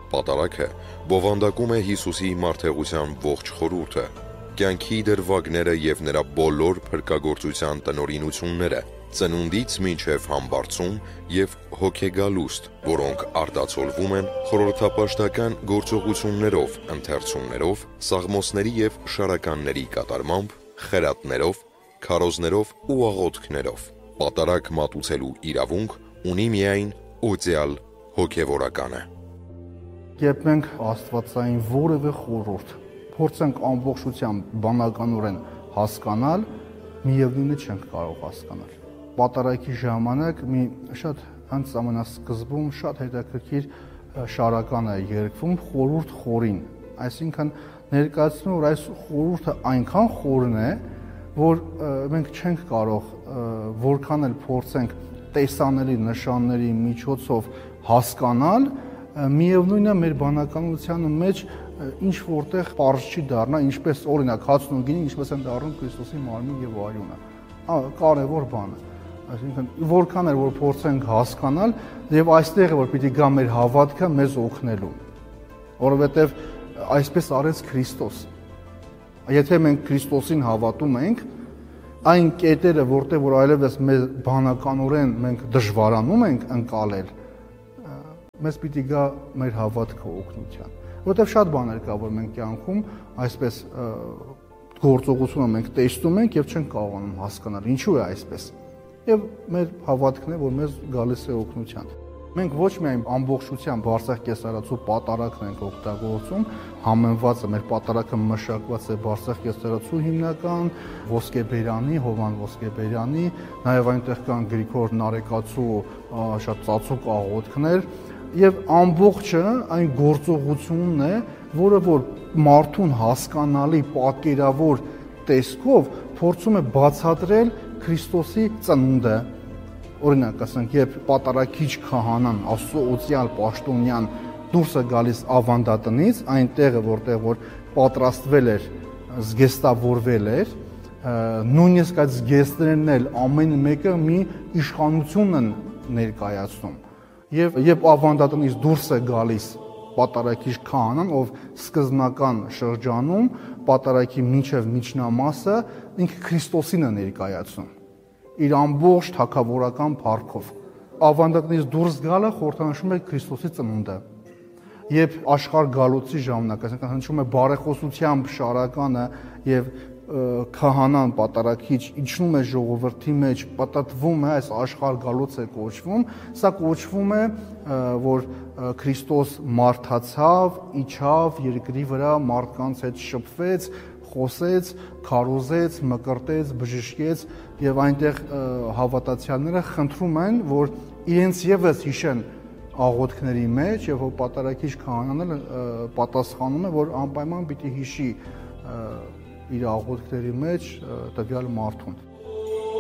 Պատարագը բովանդակում է Հիսուսի մարդեղության ողջ խորհուրդը, կյանքի դրվագները և նրա բոլոր փրկagorցության տնօրինությունները, ծնունդից մինչև համբարձում և հոգեգալուստ, որոնք արտացոլվում են խորհրդապաշտական գործողություններով, ընթերցումներով, սաղմոսների և շարականների կատարմամբ, խրատներով, քարոզներով ու աղոթքներով։ Պատարագ մատուցելու իրավունք ունի միայն օծյալ հոգևորականը։ Երբ մենք աստվածային որևէ խորհուրդ փորձենք ամբողջությամբ բանականորեն հասկանալ, միևնույնը չենք կարող հասկանալ։ Պատարագի ժամանակ մի շատ հենց ամենասկզբում շատ հետաքրքիր շարական է երգվում խորհուրդ խորին, այսինքն ներկայացնում որ այս խորհուրդը այնքան խորն է, որ մենք չենք կարող որքան էլ փորձենք տեսանելի նշանների միջոցով հասկանալ, միևնույնն է մեր բանականության մեջ ինչ որտեղ պարզ չի դառնա, ինչպես օրինակ հացն ու գինին ինչպես են դառնում Քրիստոսի մարմին եւ արյունը։ Կարևոր բան է։ Այսինքն որքան էլ որ փորձենք հասկանալ եւ այստեղ է որ պիտի գա մեր հավատքը մեզ օգնելու։ Որովհետեւ այսպես արեց Քրիստոս։ Եթե մենք Քրիստոսին հավատում ենք, այն կետերը, որտեղ որ այլևս մեր բանականորեն մենք դժվարանում ենք ընկալել, մեզ պիտի գա մեր հավատքը օգնության։ Որովհետև շատ բաներ կա, որ մենք կյանքում այսպես գործողությունը մենք տեսնում ենք եւ չենք կարողանում հասկանալ ինչու է այսպես։ Եվ մեր հավատքն է, որ մեզ գալիս է օգնության։ Մենք ոչ միայն ամբողջությամբ Բարսեղ կեսարացու պատարագն ենք օգտագործում, համեմված է մեր պատարագը մշակված է Բարսեղ կեսարացու հիմնական ոսկեբերանի, Հովան ոսկեբերանի, նաև այնտեղ կան Գրիգոր Նարեկացու շատ ծածուկ աղոթքներ, եւ ամբողջը այն գործողությունն է, որը որ մարդուն հասկանալի պատկերավոր տեսքով փորձում է բացատրել Քրիստոսի ծնունդը։ Օրինակ ասենք, երբ պատարագիչ քահանան Աստծո օծյալ պաշտոնյան դուրս է գալիս ավանդատնից, այն տեղը, որտեղ որ պատրաստվել էր, զգեստավորվել էր, նույնիսկ այդ զգեստներն էլ ամեն մեկը մի իշխանություն են ներկայացնում։ Եվ երբ ավանդատնից դուրս է գալիս պատարագիչ քահանան, ով սկզբնական շրջանում պատարագի մինչև միջնամասը ինքը Քրիստոսին է ներկայացնում իր ամբողջ թագավորական փառքով։ Ավանդատնից դուրս գալը խորհրդանշում է Քրիստոսի ծնունդը։ Երբ աշխարհ գալոցի ժամանակ, այսինքն հնչում է բարեխոսությամբ շարականը եւ քահանան պատարագիչ իջնում է ժողովրդի մեջ, պատտվում է, այս աշխարհ գալոց է կոչվում, սա կոչվում է, որ Քրիստոս մարդացավ, իջավ երկրի վրա, մարդկանց հետ շփվեց, խոսեց, քարոզեց, մկրտեց, բժշկեց եւ այնտեղ հավատացյալները խնդրում են, որ իրենց եւս հիշեն աղոթքների մեջ եւ որ պատարագիչ քահանան պատասխանում է, որ անպայման պիտի հիշի իր աղոթքների մեջ տվյալ մարդուն։